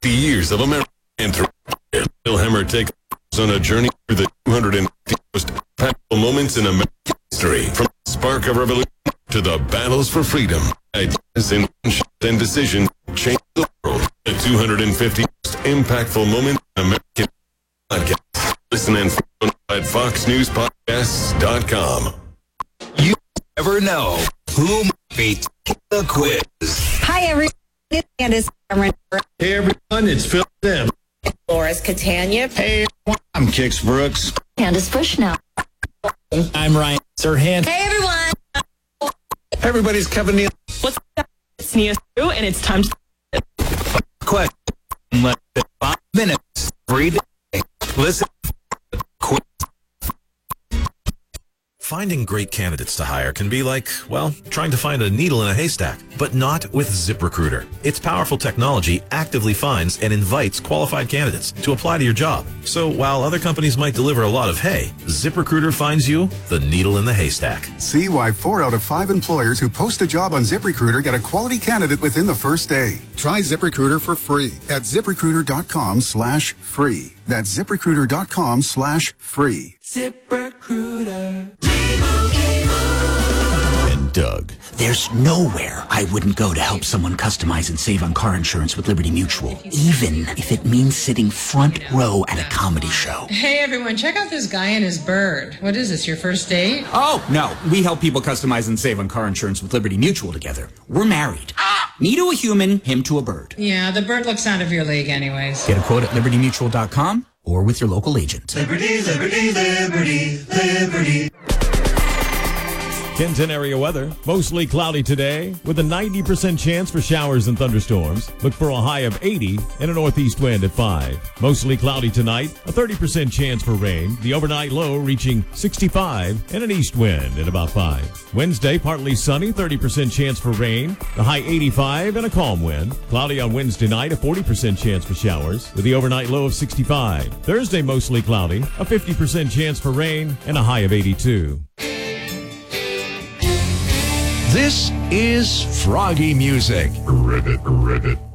years of American anthropology. Bill Hemmer takes us on a journey through the 250 most impactful moments in American history, from the spark of revolution to the battles for freedom. Ideas, inventions, and decisions change the world. The 250 most impactful moments in American podcast. Listen and follow at FoxNewsPodcasts.com. You never know who might be taking the quiz. Hi, everyone. It's Candace Cameron. Hey, everyone. It's Phil Sim. Loris Catania. Hey, everyone. I'm Kix Brooks. Candace Bushnell. I'm Ryan Serhant. Hey, everyone. Everybody's Kevin Neal. What's up? It's Nia Sue, and it's time to Question. Less than 5 minutes every day. Listen. Quiz. Finding great candidates to hire can be like, well, trying to find a needle in a haystack, but not with ZipRecruiter. Its powerful technology actively finds and invites qualified candidates to apply to your job. So while other companies might deliver a lot of hay, ZipRecruiter finds you the needle in the haystack. See why 4 out of 5 employers who post a job on ZipRecruiter get a quality candidate within the first day. Try ZipRecruiter for free at ZipRecruiter.com/free. That's ZipRecruiter.com/free. ZipRecruiter. And Doug. There's nowhere I wouldn't go to help someone customize and save on car insurance with Liberty Mutual, even if it means sitting front row at a comedy show. Hey, everyone, check out this guy and his bird. What is this, your first date? Oh, no. We help people customize and save on car insurance with Liberty Mutual together. We're married. Me to a human, him to a bird. Yeah, the bird looks out of your league anyways. Get a quote at LibertyMutual.com or with your local agent. Liberty, liberty, liberty, liberty. Kenton area weather. Mostly cloudy today with a 90% chance for showers and thunderstorms. Look for a high of 80 and a northeast wind at 5. Mostly cloudy tonight. A 30% chance for rain. The overnight low reaching 65 and an east wind at about 5. Wednesday, partly sunny. 30% chance for rain. The high 85 and a calm wind. Cloudy on Wednesday night. A 40% chance for showers with the overnight low of 65. Thursday, mostly cloudy. A 50% chance for rain and a high of 82. This is Froggy Music. Ribbit.